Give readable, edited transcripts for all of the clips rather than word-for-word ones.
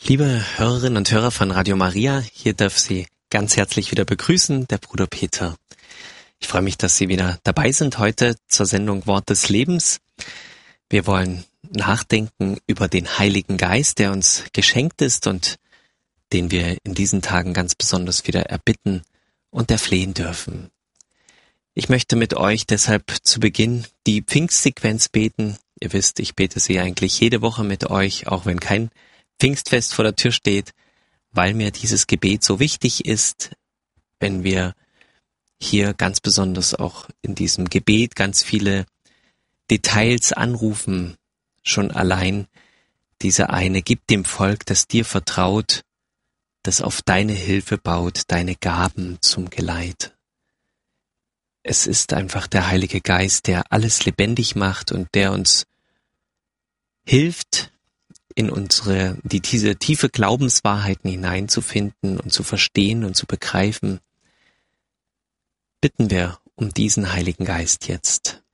Liebe Hörerinnen und Hörer von Radio Maria, hier darf Sie ganz herzlich wieder begrüßen, der Bruder Peter. Ich freue mich, dass Sie wieder dabei sind heute zur Sendung Wort des Lebens. Wir wollen nachdenken über den Heiligen Geist, der uns geschenkt ist und den wir in diesen Tagen ganz besonders wieder erbitten und erflehen dürfen. Ich möchte mit euch deshalb zu Beginn die Pfingstsequenz beten. Ihr wisst, ich bete sie eigentlich jede Woche mit euch, auch wenn kein Pfingstfest vor der Tür steht, weil mir dieses Gebet so wichtig ist, wenn wir hier ganz besonders auch in diesem Gebet ganz viele Details anrufen. Schon allein dieser eine: Gib dem Volk, das dir vertraut, das auf deine Hilfe baut, deine Gaben zum Geleit. Es ist einfach der Heilige Geist, der alles lebendig macht und der uns hilft, in diese tiefe Glaubenswahrheiten hineinzufinden und zu verstehen und zu begreifen. Bitten wir um diesen Heiligen Geist jetzt.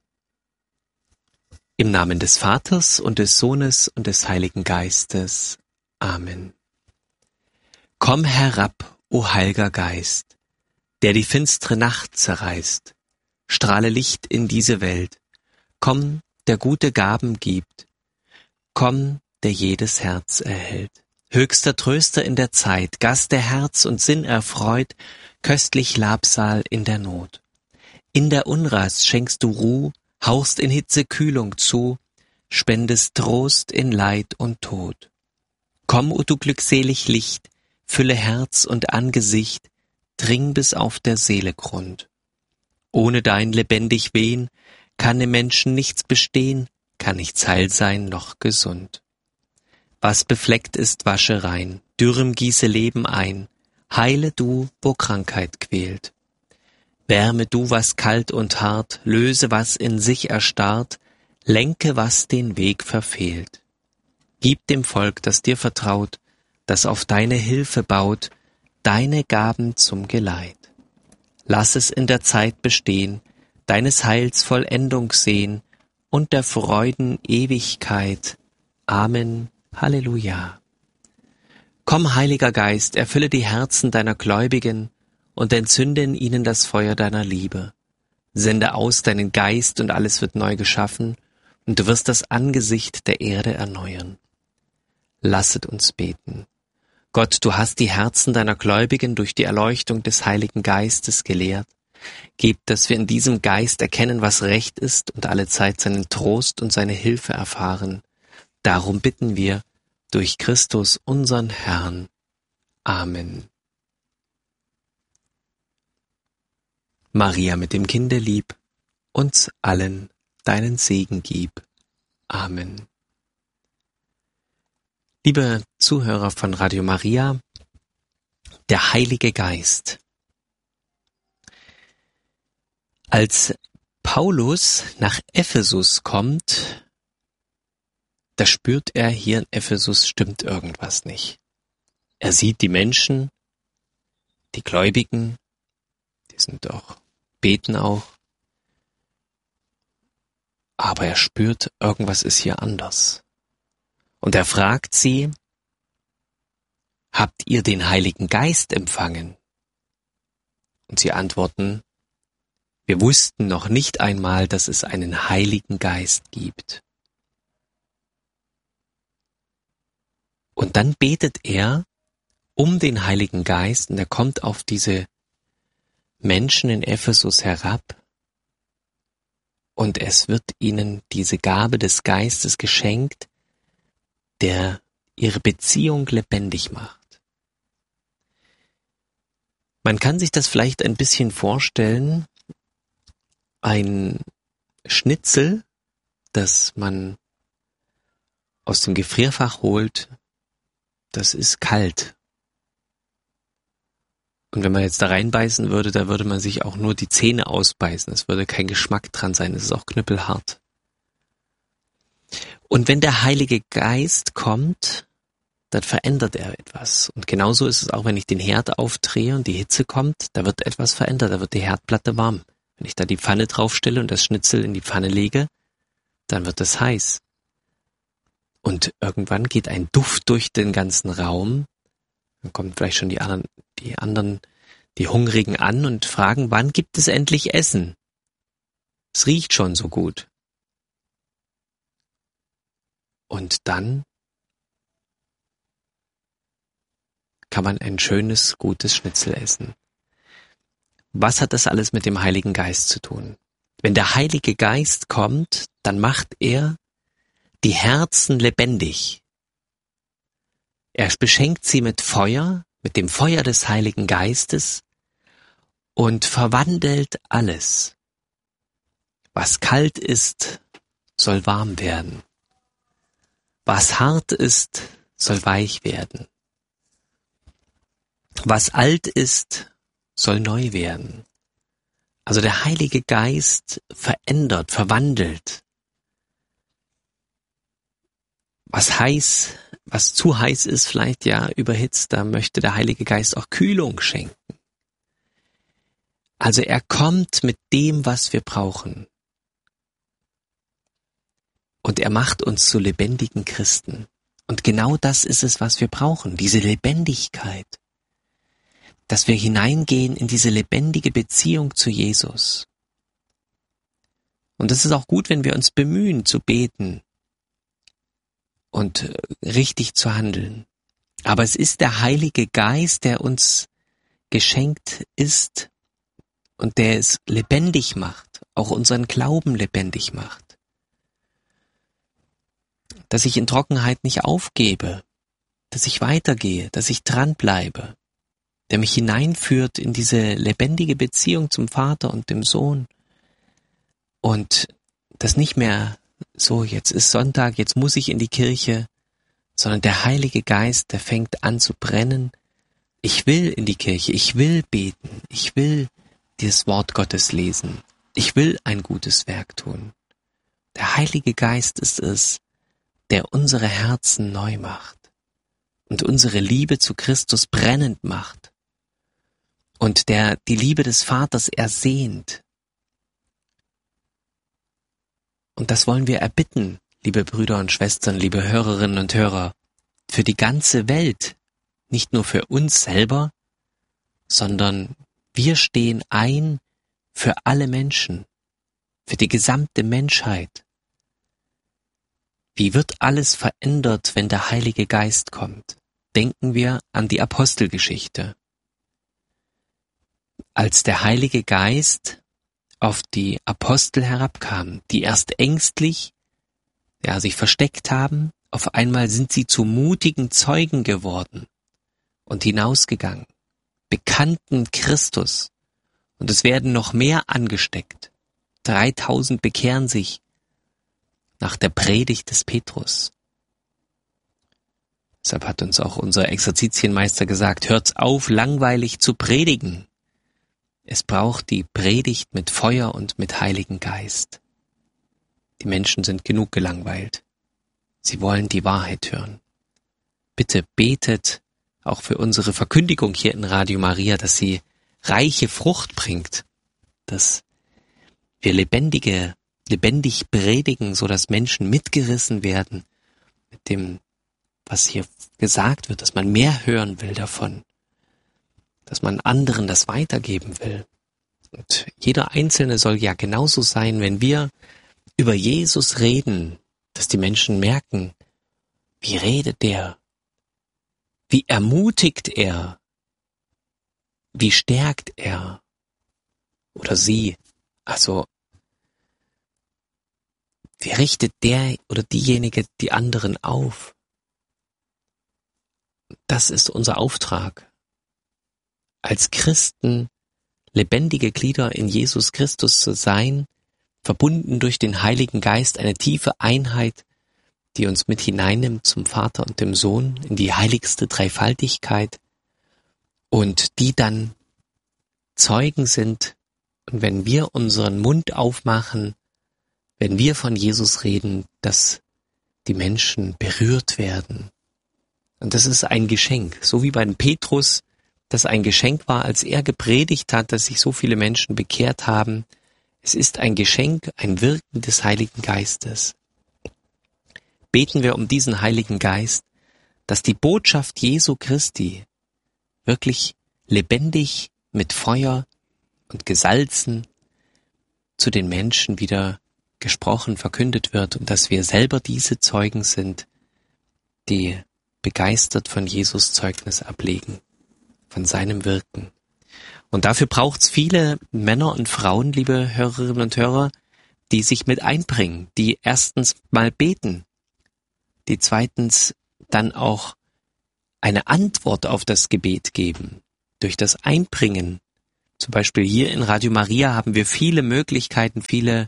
Im Namen des Vaters und des Sohnes und des Heiligen Geistes. Amen. Komm herab, o Heiliger Geist, der die finstere Nacht zerreißt. Strahle Licht in diese Welt. Komm, der gute Gaben gibt. Komm, der jedes Herz erhält. Höchster Tröster in der Zeit, Gast, der Herz und Sinn erfreut, köstlich Labsal in der Not. In der Unrast schenkst du Ruh, hauchst in Hitze Kühlung zu, spendest Trost in Leid und Tod. Komm, o du glückselig Licht, fülle Herz und Angesicht, dring bis auf der Seele Grund. Ohne dein lebendig Wehen kann im Menschen nichts bestehen, kann nichts heil sein noch gesund. Was befleckt ist, wasche rein, dürrem gieße Leben ein, heile du, wo Krankheit quält. Wärme du, was kalt und hart, löse, was in sich erstarrt, lenke, was den Weg verfehlt. Gib dem Volk, das dir vertraut, das auf deine Hilfe baut, deine Gaben zum Geleit. Lass es in der Zeit bestehen, deines Heils Vollendung sehen und der Freuden Ewigkeit. Amen. Halleluja. Komm, Heiliger Geist, erfülle die Herzen deiner Gläubigen und entzünde in ihnen das Feuer deiner Liebe. Sende aus deinen Geist und alles wird neu geschaffen und du wirst das Angesicht der Erde erneuern. Lasset uns beten. Gott, du hast die Herzen deiner Gläubigen durch die Erleuchtung des Heiligen Geistes gelehrt. Gib, dass wir in diesem Geist erkennen, was recht ist und allezeit seinen Trost und seine Hilfe erfahren. Darum bitten wir durch Christus, unseren Herrn. Amen. Maria mit dem Kinde lieb, uns allen deinen Segen gib. Amen. Liebe Zuhörer von Radio Maria, der Heilige Geist. Als Paulus nach Ephesus kommt, da spürt er, hier in Ephesus stimmt irgendwas nicht. Er sieht die Menschen, die Gläubigen, die sind doch, beten auch, aber er spürt, irgendwas ist hier anders. Und er fragt sie: Habt ihr den Heiligen Geist empfangen? Und sie antworten: Wir wussten noch nicht einmal, dass es einen Heiligen Geist gibt. Und dann betet er um den Heiligen Geist und er kommt auf diese Menschen in Ephesus herab und es wird ihnen diese Gabe des Geistes geschenkt, der ihre Beziehung lebendig macht. Man kann sich das vielleicht ein bisschen vorstellen, ein Schnitzel, das man aus dem Gefrierfach holt, das ist kalt. Und wenn man jetzt da reinbeißen würde, da würde man sich auch nur die Zähne ausbeißen. Es würde kein Geschmack dran sein, es ist auch knüppelhart. Und wenn der Heilige Geist kommt, dann verändert er etwas. Und genauso ist es auch, wenn ich den Herd aufdrehe und die Hitze kommt, da wird etwas verändert, da wird die Herdplatte warm. Wenn ich da die Pfanne draufstelle und das Schnitzel in die Pfanne lege, dann wird es heiß. Und irgendwann geht ein Duft durch den ganzen Raum. Dann kommen vielleicht schon die anderen, die Hungrigen an und fragen, wann gibt es endlich Essen? Es riecht schon so gut. Und dann kann man ein schönes, gutes Schnitzel essen. Was hat das alles mit dem Heiligen Geist zu tun? Wenn der Heilige Geist kommt, dann macht er die Herzen lebendig. Er beschenkt sie mit Feuer, mit dem Feuer des Heiligen Geistes und verwandelt alles. Was kalt ist, soll warm werden. Was hart ist, soll weich werden. Was alt ist, soll neu werden. Also der Heilige Geist verändert, verwandelt. Was zu heiß ist, vielleicht ja überhitzt, da möchte der Heilige Geist auch Kühlung schenken. Also er kommt mit dem, was wir brauchen. Und er macht uns zu lebendigen Christen. Und genau das ist es, was wir brauchen, diese Lebendigkeit. Dass wir hineingehen in diese lebendige Beziehung zu Jesus. Und es ist auch gut, wenn wir uns bemühen zu beten und richtig zu handeln. Aber es ist der Heilige Geist, der uns geschenkt ist und der es lebendig macht, auch unseren Glauben lebendig macht. Dass ich in Trockenheit nicht aufgebe, dass ich weitergehe, dass ich dranbleibe, der mich hineinführt in diese lebendige Beziehung zum Vater und dem Sohn. Und das nicht mehr so, jetzt ist Sonntag, jetzt muss ich in die Kirche, sondern der Heilige Geist, der fängt an zu brennen. Ich will in die Kirche, ich will beten, ich will das Wort Gottes lesen, ich will ein gutes Werk tun. Der Heilige Geist ist es, der unsere Herzen neu macht und unsere Liebe zu Christus brennend macht und der die Liebe des Vaters ersehnt. Und das wollen wir erbitten, liebe Brüder und Schwestern, liebe Hörerinnen und Hörer, für die ganze Welt, nicht nur für uns selber, sondern wir stehen ein für alle Menschen, für die gesamte Menschheit. Wie wird alles verändert, wenn der Heilige Geist kommt? Denken wir an die Apostelgeschichte. Als der Heilige Geist auf die Apostel herabkam, die erst ängstlich, sich versteckt haben, auf einmal sind sie zu mutigen Zeugen geworden und hinausgegangen, bekannten Christus, und es werden noch mehr angesteckt. 3000 bekehren sich nach der Predigt des Petrus. Deshalb hat uns auch unser Exerzitienmeister gesagt, hört's auf, langweilig zu predigen. Es braucht die Predigt mit Feuer und mit Heiligen Geist. Die Menschen sind genug gelangweilt. Sie wollen die Wahrheit hören. Bitte betet auch für unsere Verkündigung hier in Radio Maria, dass sie reiche Frucht bringt, dass wir lebendig predigen, so dass Menschen mitgerissen werden mit dem, was hier gesagt wird, dass man mehr hören will davon, dass man anderen das weitergeben will. Und jeder Einzelne soll ja genauso sein, wenn wir über Jesus reden, dass die Menschen merken, wie redet der, wie ermutigt er, wie stärkt er oder sie, also wie richtet der oder diejenige die anderen auf? Das ist unser Auftrag. Als Christen lebendige Glieder in Jesus Christus zu sein, verbunden durch den Heiligen Geist, eine tiefe Einheit, die uns mit hineinnimmt zum Vater und dem Sohn in die heiligste Dreifaltigkeit und die dann Zeugen sind. Und wenn wir unseren Mund aufmachen, wenn wir von Jesus reden, dass die Menschen berührt werden. Und das ist ein Geschenk, so wie beim Petrus, das ein Geschenk war, als er gepredigt hat, dass sich so viele Menschen bekehrt haben. Es ist ein Geschenk, ein Wirken des Heiligen Geistes. beten wir um diesen Heiligen Geist, dass die Botschaft Jesu Christi wirklich lebendig mit Feuer und gesalzen zu den Menschen wieder gesprochen, verkündet wird und dass wir selber diese Zeugen sind, die begeistert von Jesus Zeugnis ablegen, von seinem Wirken. Und dafür braucht's viele Männer und Frauen, liebe Hörerinnen und Hörer, die sich mit einbringen, die erstens mal beten, die zweitens dann auch eine Antwort auf das Gebet geben, durch das Einbringen. Zum Beispiel hier in Radio Maria haben wir viele Möglichkeiten,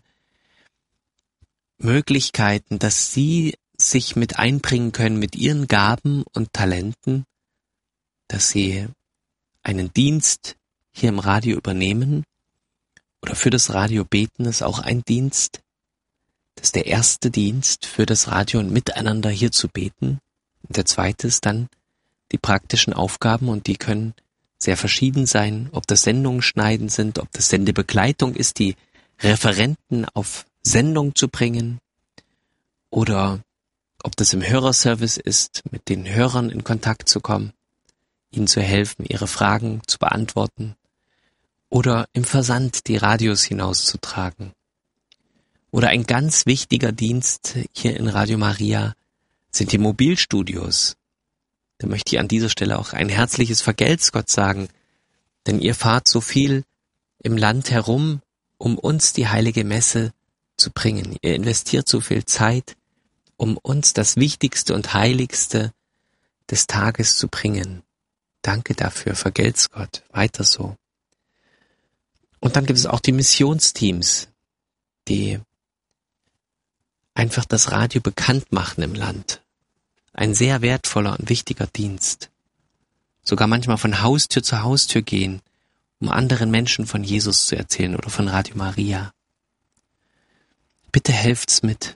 dass Sie sich mit einbringen können mit Ihren Gaben und Talenten, dass Sie einen Dienst hier im Radio übernehmen oder für das Radio beten ist auch ein Dienst. Das ist der erste Dienst für das Radio und miteinander hier zu beten. Und der zweite ist dann die praktischen Aufgaben und die können sehr verschieden sein, ob das Sendungen schneiden sind, ob das Sendebegleitung ist, die Referenten auf Sendung zu bringen oder ob das im Hörerservice ist, mit den Hörern in Kontakt zu kommen, ihnen zu helfen, ihre Fragen zu beantworten oder im Versand die Radios hinauszutragen. Oder ein ganz wichtiger Dienst hier in Radio Maria sind die Mobilstudios. Da möchte ich an dieser Stelle auch ein herzliches Vergelt's Gott sagen, denn ihr fahrt so viel im Land herum, um uns die heilige Messe zu bringen. Ihr investiert so viel Zeit, um uns das Wichtigste und Heiligste des Tages zu bringen. Danke dafür, vergelt's Gott, weiter so. Und dann gibt es auch die Missionsteams, die einfach das Radio bekannt machen im Land. Ein sehr wertvoller und wichtiger Dienst. Sogar manchmal von Haustür zu Haustür gehen, um anderen Menschen von Jesus zu erzählen oder von Radio Maria. Bitte helft's mit.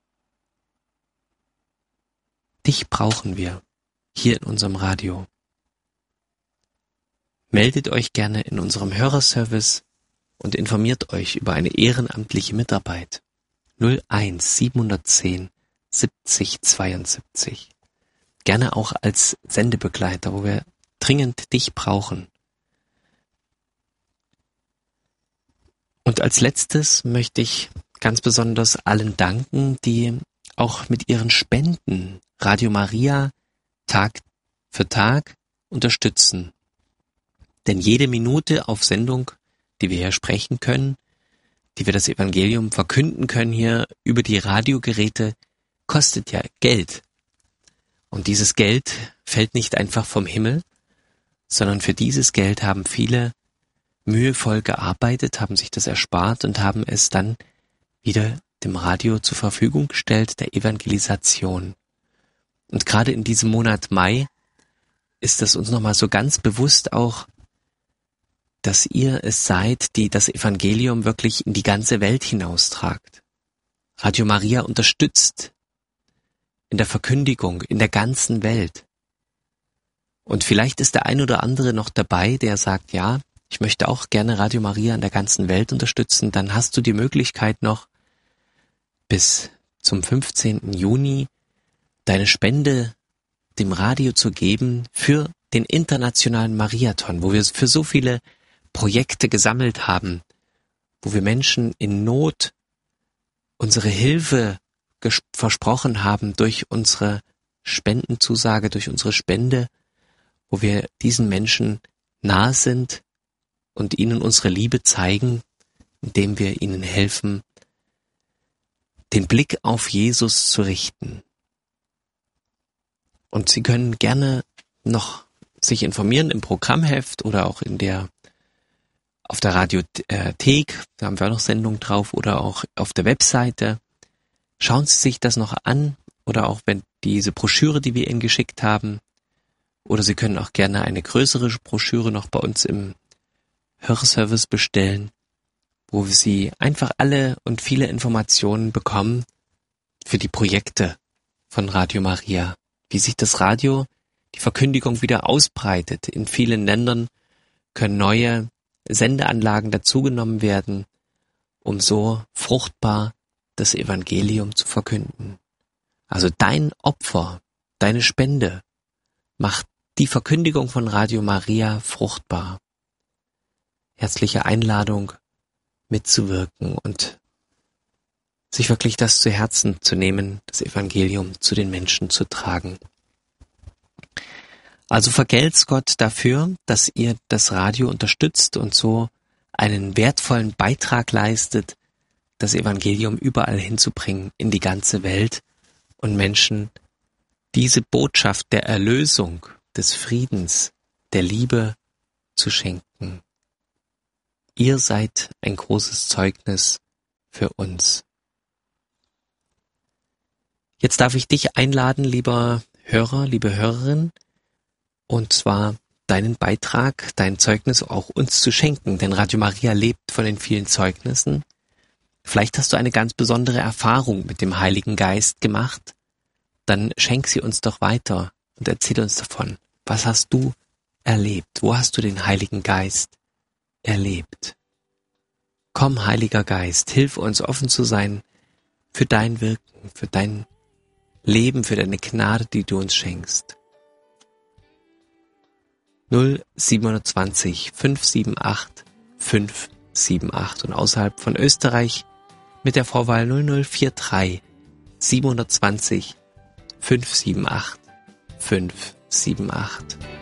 Dich brauchen wir hier in unserem Radio. Meldet euch gerne in unserem Hörerservice und informiert euch über eine ehrenamtliche Mitarbeit. 01 710 70 72. Gerne auch als Sendebegleiter, wo wir dringend dich brauchen. Und als letztes möchte ich ganz besonders allen danken, die auch mit ihren Spenden Radio Maria Tag für Tag unterstützen. Denn jede Minute auf Sendung, die wir hier sprechen können, die wir das Evangelium verkünden können hier über die Radiogeräte, kostet ja Geld. Und dieses Geld fällt nicht einfach vom Himmel, sondern für dieses Geld haben viele mühevoll gearbeitet, haben sich das erspart und haben es dann wieder dem Radio zur Verfügung gestellt, der Evangelisation. Und gerade in diesem Monat Mai ist es uns nochmal so ganz bewusst auch, dass ihr es seid, die das Evangelium wirklich in die ganze Welt hinaustragt. Radio Maria unterstützt in der Verkündigung in der ganzen Welt. Und vielleicht ist der ein oder andere noch dabei, der sagt, ja, ich möchte auch gerne Radio Maria in der ganzen Welt unterstützen. Dann hast du die Möglichkeit noch bis zum 15. Juni deine Spende dem Radio zu geben für den internationalen Mariathon, wo wir für so viele Projekte gesammelt haben, wo wir Menschen in Not unsere Hilfe versprochen haben durch unsere Spendenzusage, durch unsere Spende, wo wir diesen Menschen nahe sind und ihnen unsere Liebe zeigen, indem wir ihnen helfen, den Blick auf Jesus zu richten. Und Sie können gerne noch sich informieren im Programmheft oder auch auf der Radiothek, da haben wir auch noch Sendungen drauf, oder auch auf der Webseite. Schauen Sie sich das noch an oder auch wenn diese Broschüre, die wir Ihnen geschickt haben, oder Sie können auch gerne eine größere Broschüre noch bei uns im Hörservice bestellen, wo Sie einfach alle und viele Informationen bekommen für die Projekte von Radio Maria, wie sich das Radio, die Verkündigung wieder ausbreitet. In vielen Ländern können neue Sendeanlagen dazugenommen werden, um so fruchtbar das Evangelium zu verkünden. Also dein Opfer, deine Spende macht die Verkündigung von Radio Maria fruchtbar. Herzliche Einladung, mitzuwirken und sich wirklich das zu Herzen zu nehmen, das Evangelium zu den Menschen zu tragen. Also vergelt's Gott dafür, dass ihr das Radio unterstützt und so einen wertvollen Beitrag leistet, das Evangelium überall hinzubringen, in die ganze Welt und Menschen diese Botschaft der Erlösung, des Friedens, der Liebe zu schenken. Ihr seid ein großes Zeugnis für uns. Jetzt darf ich dich einladen, lieber Hörer, liebe Hörerin, und zwar deinen Beitrag, dein Zeugnis auch uns zu schenken, denn Radio Maria lebt von den vielen Zeugnissen. Vielleicht hast du eine ganz besondere Erfahrung mit dem Heiligen Geist gemacht, dann schenk sie uns doch weiter und erzähl uns davon. Was hast du erlebt? Wo hast du den Heiligen Geist erlebt? Komm, Heiliger Geist, hilf uns offen zu sein für dein Wirken, für dein Leben, für deine Gnade, die du uns schenkst. 027 578 578 und außerhalb von Österreich mit der Vorwahl 0043 720 578 578.